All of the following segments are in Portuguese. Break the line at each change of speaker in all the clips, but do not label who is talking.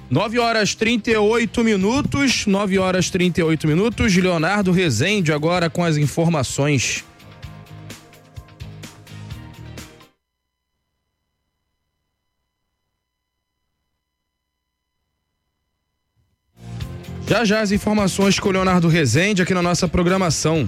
9h38, 9h38. Leonardo Rezende agora com as informações. Já as informações com o Leonardo Rezende aqui na nossa programação.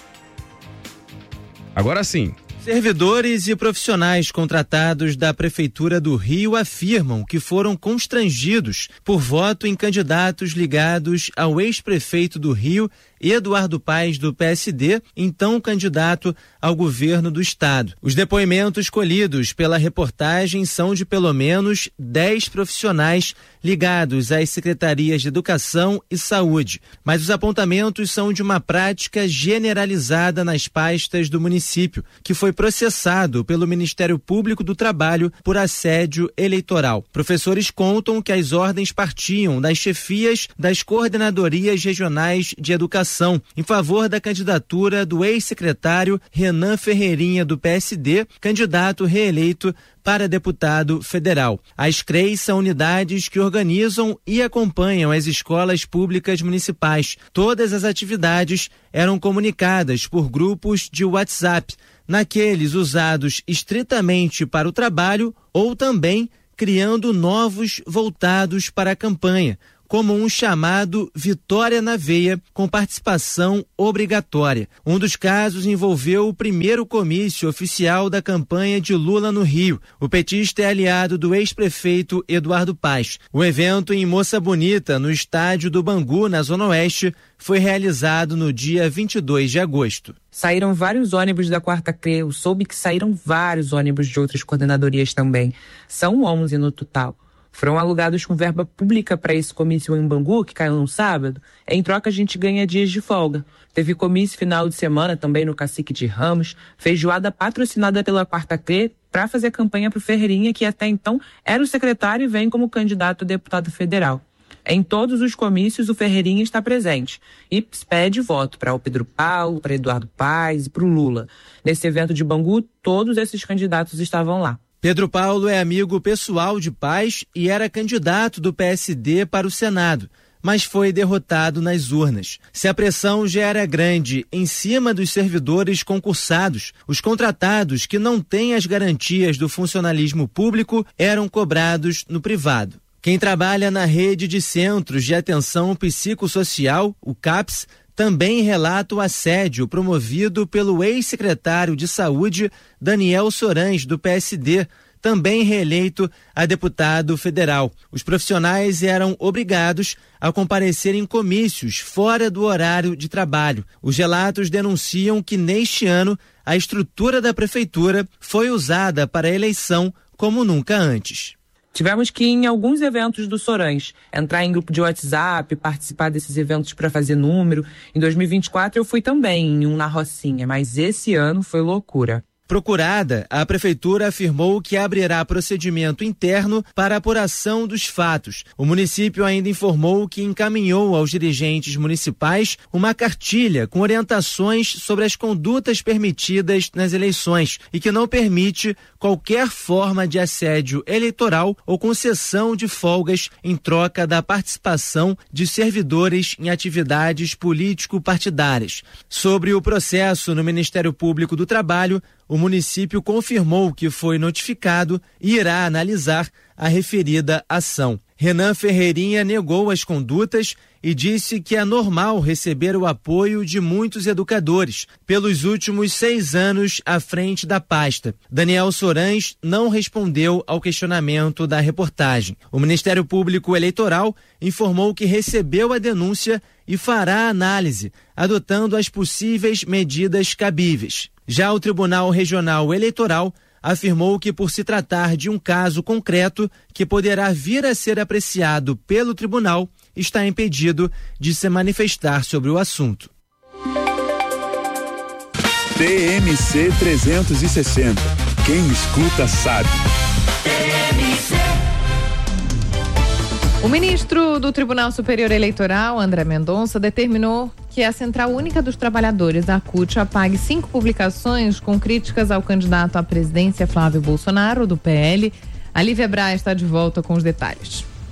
Agora sim.
Servidores e profissionais contratados da Prefeitura do Rio afirmam que foram constrangidos por voto em candidatos ligados ao ex-prefeito do Rio, Eduardo Paes, do PSD, então candidato ao governo do estado. Os depoimentos colhidos pela reportagem são de pelo menos 10 profissionais ligados às secretarias de Educação e Saúde, mas os apontamentos são de uma prática generalizada nas pastas do município, que foi processado pelo Ministério Público do Trabalho por assédio eleitoral. Professores contam que as ordens partiam das chefias das coordenadorias regionais de educação em favor da candidatura do ex-secretário Renan Ferreirinha, do PSD, candidato reeleito para deputado federal. As CREIs são unidades que organizam e acompanham as escolas públicas municipais. Todas as atividades eram comunicadas por grupos de WhatsApp, naqueles usados estritamente para o trabalho ou também criando novos voltados para a campanha, como um chamado Vitória na Veia, com participação obrigatória. Um dos casos envolveu o primeiro comício oficial da campanha de Lula no Rio. O petista é aliado do ex-prefeito Eduardo Paes. O evento em Moça Bonita, no estádio do Bangu, na Zona Oeste, foi realizado no dia 22 de agosto.
Saíram vários ônibus da Quarta CRE, eu soube que saíram vários ônibus de outras coordenadorias também. São 11 no total. Foram alugados com verba pública para esse comício em Bangu, que caiu no sábado. Em troca, a gente ganha dias de folga. Teve comício final de semana também no Cacique de Ramos, feijoada patrocinada pela Quarta CRE para fazer campanha para o Ferreirinha, que até então era o secretário e vem como candidato a deputado federal. Em todos os comícios, o Ferreirinha está presente e pede voto para o Pedro Paulo, para Eduardo Paes e para o Lula. Nesse evento de Bangu, todos esses candidatos estavam lá.
Pedro Paulo é amigo pessoal de Paes e era candidato do PSD para o Senado, mas foi derrotado nas urnas. Se a pressão já era grande em cima dos servidores concursados, os contratados que não têm as garantias do funcionalismo público eram cobrados no privado. Quem trabalha na rede de centros de atenção psicossocial, o CAPS, também relata o assédio promovido pelo ex-secretário de Saúde, Daniel Sorães, do PSD, também reeleito a deputado federal. Os profissionais eram obrigados a comparecer em comícios fora do horário de trabalho. Os relatos denunciam que neste ano a estrutura da prefeitura foi usada para a eleição como nunca antes.
Tivemos que ir em alguns eventos do Sorães, entrar em grupo de WhatsApp, participar desses eventos para fazer número. Em 2024 eu fui também em um na Rocinha, mas esse ano foi loucura.
Procurada, a prefeitura afirmou que abrirá procedimento interno para apuração dos fatos. O município ainda informou que encaminhou aos dirigentes municipais uma cartilha com orientações sobre as condutas permitidas nas eleições e que não permite qualquer forma de assédio eleitoral ou concessão de folgas em troca da participação de servidores em atividades político-partidárias. Sobre o processo no Ministério Público do Trabalho, o município confirmou que foi notificado e irá analisar a referida ação. Renan Ferreirinha negou as condutas e disse que é normal receber o apoio de muitos educadores pelos últimos 6 anos à frente da pasta. Daniel Sorães não respondeu ao questionamento da reportagem. O Ministério Público Eleitoral informou que recebeu a denúncia e fará a análise, adotando as possíveis medidas cabíveis. Já o Tribunal Regional Eleitoral afirmou que, por se tratar de um caso concreto que poderá vir a ser apreciado pelo tribunal, está impedido de se manifestar sobre o assunto.
TMC 360. Quem escuta sabe.
O ministro do Tribunal Superior Eleitoral, André Mendonça, determinou que a Central Única dos Trabalhadores, a CUT, apague 5 publicações com críticas ao candidato à presidência Flávio Bolsonaro, do PL. A Lívia Braz está de volta com os detalhes.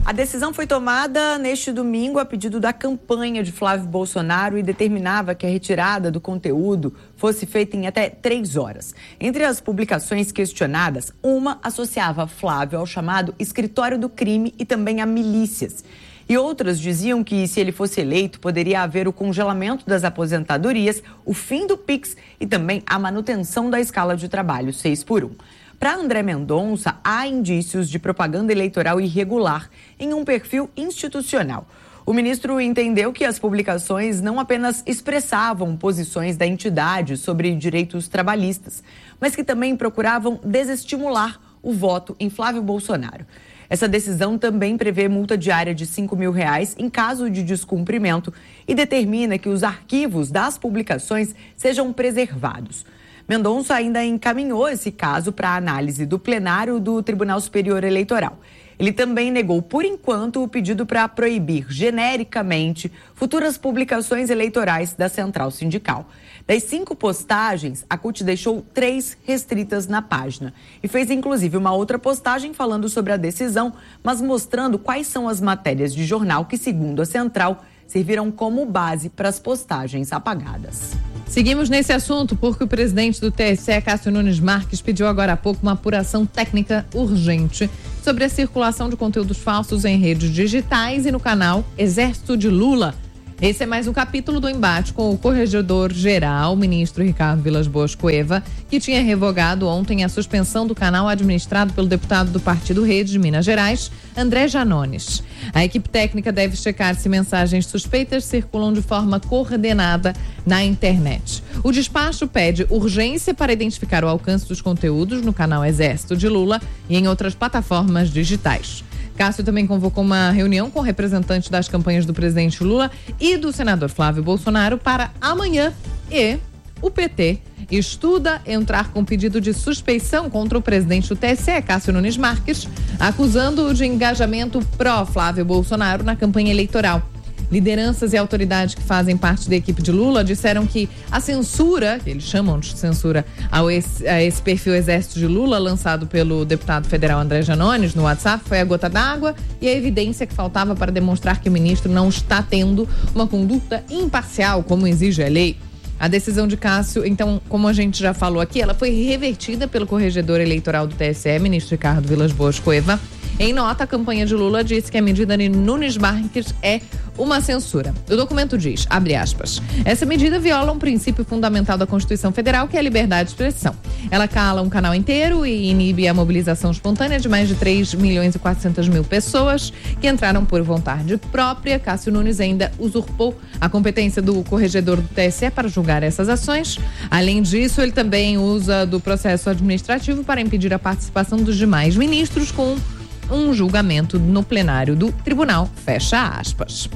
A decisão foi tomada neste domingo a pedido da campanha de Flávio Bolsonaro e determinava que a retirada do conteúdo fosse feita em até 3 horas. Entre as publicações questionadas, uma associava Flávio ao chamado escritório do crime e também a milícias. E outras diziam que, se ele fosse eleito, poderia haver o congelamento das aposentadorias, o fim do Pix e também a manutenção da escala de trabalho 6x1. Para André Mendonça, há indícios de propaganda eleitoral irregular em um perfil institucional. O ministro entendeu que as publicações não apenas expressavam posições da entidade sobre direitos trabalhistas, mas que também procuravam desestimular o voto em Flávio Bolsonaro. Essa decisão também prevê multa diária de R$5 mil em caso de descumprimento e determina que os arquivos das publicações sejam preservados. Mendonça ainda encaminhou esse caso para a análise do plenário do Tribunal Superior Eleitoral. Ele também negou, por enquanto, o pedido para proibir genericamente futuras publicações eleitorais da Central Sindical. Das 5 postagens, a CUT deixou 3 restritas na página e fez inclusive uma outra postagem falando sobre a decisão, mas mostrando quais são as matérias de jornal que, segundo a Central, serviram como base para as postagens apagadas.
Seguimos nesse assunto porque o presidente do TSE, Cássio Nunes Marques, pediu agora há pouco uma apuração técnica urgente sobre a circulação de conteúdos falsos em redes digitais e no canal Exército de Lula. Esse é mais um capítulo do embate com o corregedor-geral, ministro Ricardo Vilas Boas Cueva, que tinha revogado ontem a suspensão do canal administrado pelo deputado do Partido Rede de Minas Gerais, André Janones. A equipe técnica deve checar se mensagens suspeitas circulam de forma coordenada na internet. O despacho pede urgência para identificar o alcance dos conteúdos no canal Exército de Lula e em outras plataformas digitais. Cássio também convocou uma reunião com representantes das campanhas do presidente Lula e do senador Flávio Bolsonaro para amanhã e o PT estuda entrar com pedido de suspeição contra o presidente do TSE, Cássio Nunes Marques, acusando-o de engajamento pró-Flávio Bolsonaro na campanha eleitoral. Lideranças e autoridades que fazem parte da equipe de Lula disseram que a censura, que eles chamam de censura, a esse perfil Exército de Lula, lançado pelo deputado federal André Janones no WhatsApp, foi a gota d'água e a evidência que faltava para demonstrar que o ministro não está tendo uma conduta imparcial, como exige a lei. A decisão de Cássio, então, como a gente já falou aqui, ela foi revertida pelo corregedor eleitoral do TSE, ministro Ricardo Vilas Boas Cueva. Em nota, a campanha de Lula disse que a medida de Nunes Marques é uma censura. O documento diz, abre aspas, essa medida viola um princípio fundamental da Constituição Federal, que é a liberdade de expressão. Ela cala um canal inteiro e inibe a mobilização espontânea de mais de 3.400.000 pessoas que entraram por vontade própria. Cássio Nunes ainda usurpou a competência do corregedor do TSE para julgar essas ações. Além disso, ele também usa do processo administrativo para impedir a participação dos demais ministros com um julgamento no plenário do tribunal, fecha aspas.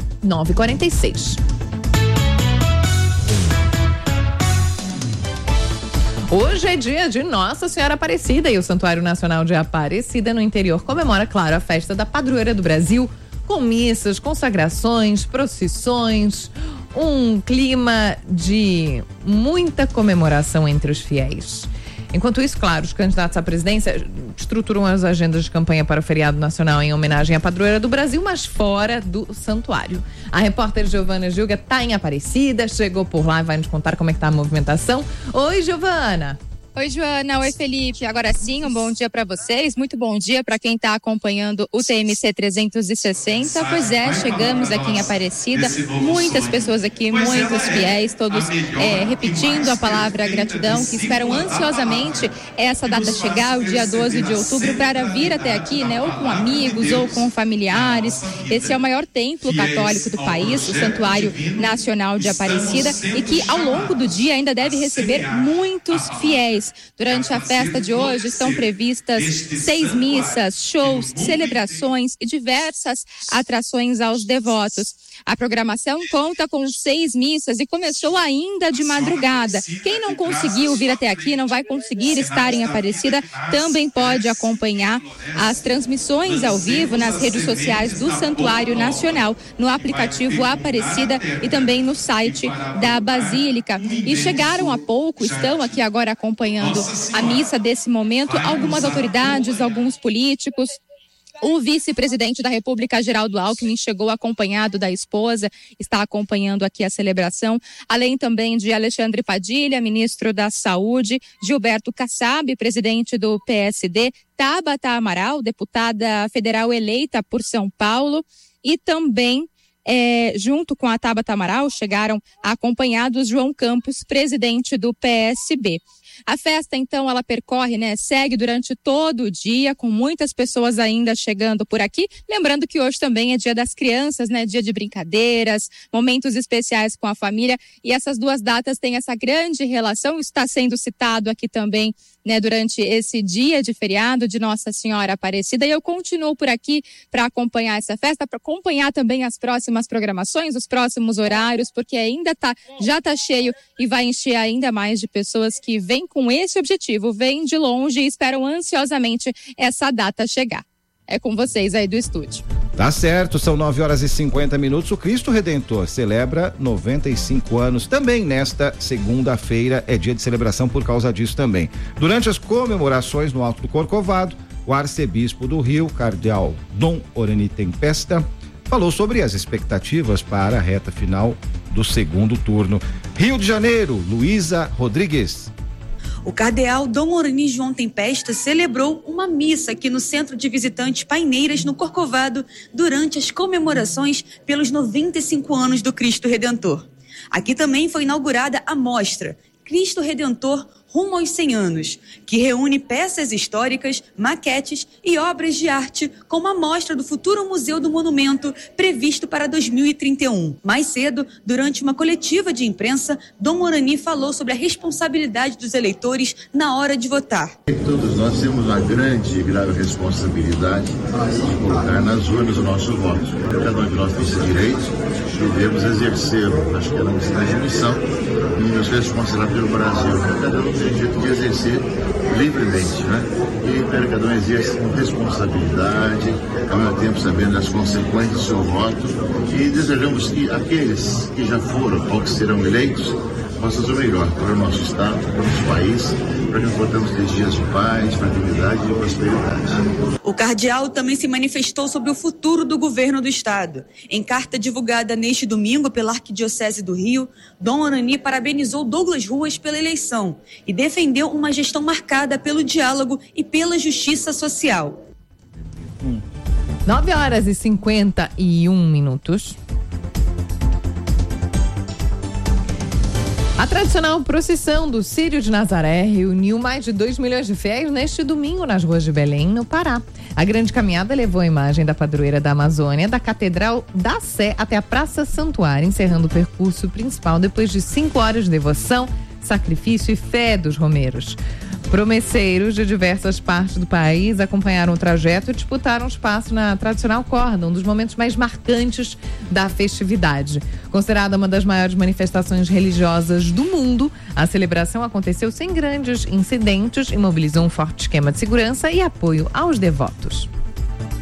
9h46. Hoje é dia de Nossa Senhora Aparecida e o Santuário Nacional de Aparecida no interior comemora, claro, a festa da padroeira do Brasil, com missas, consagrações, procissões, um clima de muita comemoração entre os fiéis. Enquanto isso, claro, os candidatos à presidência estruturam as agendas de campanha para o feriado nacional em homenagem à padroeira do Brasil, mas fora do santuário. A repórter Giovana Gilga está em Aparecida, chegou por lá e vai nos contar como é que está a movimentação. Oi, Giovana!
Oi, Joana. Oi, Felipe. Agora sim, um bom dia para vocês. Muito bom dia para quem está acompanhando o TMC 360. Pois é, chegamos aqui em Aparecida. Muitas pessoas aqui, muitos fiéis, todos repetindo a palavra gratidão, que esperam ansiosamente essa data chegar, o dia 12 de outubro, para vir até aqui, né? Ou com amigos, ou com familiares. Esse é o maior templo católico do país, o Santuário Nacional de Aparecida, e que ao longo do dia ainda deve receber muitos fiéis. Durante a festa de hoje estão previstas 6 missas, shows, celebrações e diversas atrações aos devotos. A programação conta com 6 missas e começou ainda de madrugada. Quem não conseguiu vir até aqui, não vai conseguir estar em Aparecida, também pode acompanhar as transmissões ao vivo nas redes sociais do Santuário Nacional, no aplicativo Aparecida e também no site da Basílica. E chegaram há pouco, estão aqui agora acompanhando a missa desse momento, algumas autoridades, alguns políticos. O vice-presidente da República, Geraldo Alckmin, chegou acompanhado da esposa, está acompanhando aqui a celebração, além também de Alexandre Padilha, ministro da Saúde, Gilberto Kassab, presidente do PSD, Tabata Amaral, deputada federal eleita por São Paulo, e também, junto com a Tabata Amaral, chegaram acompanhados João Campos, presidente do PSB. A festa, então, ela percorre, segue durante todo o dia, com muitas pessoas ainda chegando por aqui. Lembrando que hoje também é Dia das Crianças, dia de brincadeiras, momentos especiais com a família. E essas duas datas têm essa grande relação, está sendo citado aqui também, durante esse dia de feriado de Nossa Senhora Aparecida. E eu continuo por aqui para acompanhar essa festa, para acompanhar também as próximas programações, os próximos horários, porque ainda já está cheio e vai encher ainda mais de pessoas que vêm com esse objetivo, vêm de longe e esperam ansiosamente essa data chegar. É com vocês aí do estúdio.
Tá certo, são 9h50. O Cristo Redentor celebra 95 anos. Também nesta segunda-feira é dia de celebração por causa disso também. Durante as comemorações no Alto do Corcovado, o arcebispo do Rio, cardeal Dom Orani Tempesta, falou sobre as expectativas para a reta final do segundo turno. Rio de Janeiro, Luísa Rodrigues.
O cardeal Dom Orani João Tempesta celebrou uma missa aqui no Centro de Visitantes Paineiras, no Corcovado, durante as comemorações pelos 95 anos do Cristo Redentor. Aqui também foi inaugurada a mostra Cristo Redentor Rumo aos 100 anos, que reúne peças históricas, maquetes e obras de arte, como a mostra do futuro Museu do Monumento, previsto para 2031. Mais cedo, durante uma coletiva de imprensa, Dom Orani falou sobre a responsabilidade dos eleitores na hora de votar.
Todos nós temos uma grande e grave responsabilidade de colocar nas urnas o nosso voto. Cada um de nós tem esse direito, devemos exercê-lo. Acho que é uma grande missão e nos responsável pelo Brasil. Cada um tem jeito de exercer livremente, E para cada um exerce com responsabilidade, ao mesmo tempo sabendo as consequências do seu voto, e desejamos que aqueles que já foram ou que serão eleitos possam fazer o melhor para o nosso Estado, para o nosso país, para que possamos ter dias de paz, tranquilidade e prosperidade.
O cardeal também se manifestou sobre o futuro do governo do Estado. Em carta divulgada neste domingo pela Arquidiocese do Rio, Dom Orani parabenizou Douglas Ruas pela eleição e defendeu uma gestão marcada pelo diálogo e pela justiça social.
9h51. A tradicional procissão do Círio de Nazaré reuniu mais de 2 milhões de fiéis neste domingo nas ruas de Belém, no Pará. A grande caminhada levou a imagem da padroeira da Amazônia, da Catedral da Sé até a Praça Santuário, encerrando o percurso principal depois de 5 horas de devoção, sacrifício e fé dos romeiros. Promesseiros de diversas partes do país acompanharam o trajeto e disputaram espaço na tradicional corda, um dos momentos mais marcantes da festividade. Considerada uma das maiores manifestações religiosas do mundo, a celebração aconteceu sem grandes incidentes e mobilizou um forte esquema de segurança e apoio aos devotos.